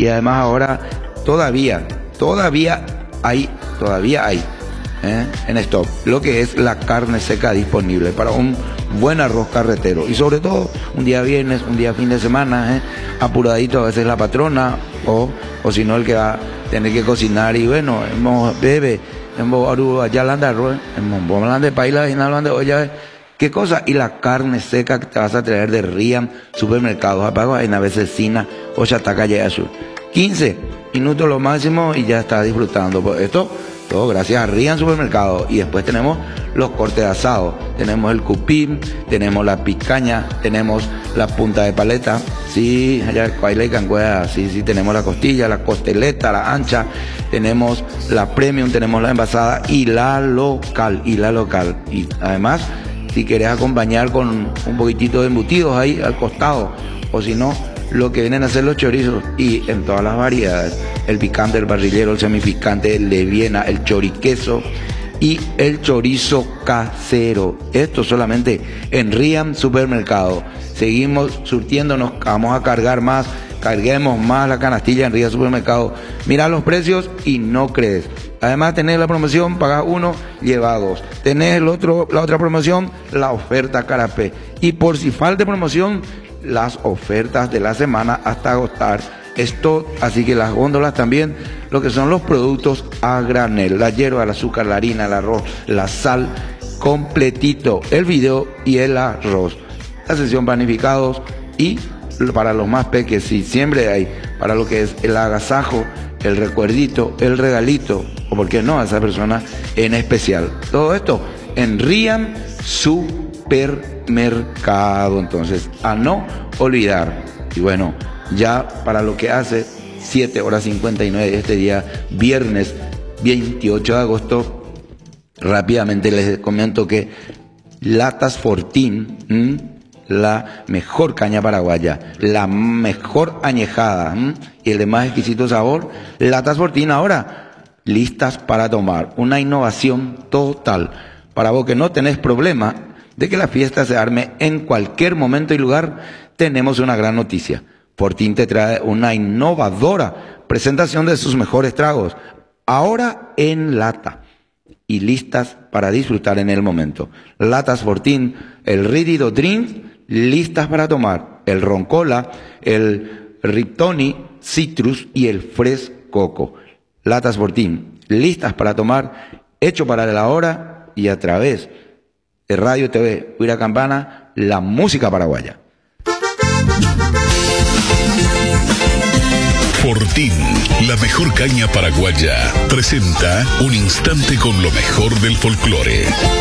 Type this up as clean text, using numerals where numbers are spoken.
Y además ahora todavía hay en stock lo que es la carne seca disponible para un buen arroz carretero. Y sobre todo un día viernes, un día fin de semana, apuradito a veces la patrona o si no el que va a tener que cocinar. Y bueno, bebe, allá landa arroz, de paila y nada de olla. ¿Qué cosa? Y la carne seca que te vas a traer de Riam Supermercados. Apago en la vecina o Chataca Calle Azul. 15 minutos lo máximo y ya está disfrutando. Pues esto, todo gracias a Riam Supermercados. Y después tenemos los cortes de asado. Tenemos el cupín, tenemos la picaña, tenemos la punta de paleta. Sí, allá Cuaila y Cancuea, sí, tenemos la costilla, la costeleta, la ancha. Tenemos la premium, tenemos la envasada y la local. Y además, si querés acompañar con un poquitito de embutidos ahí al costado, o si no, lo que vienen a ser los chorizos y en todas las variedades, el picante, el parrillero, el semipicante, el de Viena, el choriqueso y el chorizo casero. Esto solamente en Riam Supermercado. Seguimos surtiéndonos, vamos a carguemos más la canastilla en Riam Supermercado. Mira los precios y no crees. Además tenés la promoción, pagás uno, lleva dos. Tenés la otra promoción, la oferta Carapé. Y por si falta promoción, las ofertas de la semana hasta agotar esto. Así que las góndolas también, lo que son los productos a granel, la hierba, el azúcar, la harina, el arroz, la sal, completito, el video y el arroz. La sección panificados y para los más peques, sí, siempre hay, para lo que es el agasajo, el recuerdito, el regalito, o por qué no, a esa persona en especial. Todo esto en Riam Supermercado. Entonces, a no olvidar. Y bueno, ya para lo que hace 7:59 de este día, viernes 28 de agosto, rápidamente les comento que Latas Fortín, la mejor caña paraguaya, la mejor añejada y el de más exquisito sabor, Latas Fortín ahora listas para tomar. Una innovación total. Para vos que no tenés problema de que la fiesta se arme en cualquier momento y lugar, tenemos una gran noticia. Fortín te trae una innovadora presentación de sus mejores tragos, ahora en lata y listas para disfrutar en el momento. Latas Fortín, el Ready to Drink, listas para tomar, el Roncola, el Riptoni, Citrus y el Fresh Coco. Latas Fortín, listas para tomar, hecho para la hora y a través de Radio TV Huira Campana, la música paraguaya. Fortín, la mejor caña paraguaya, presenta un instante con lo mejor del folclore.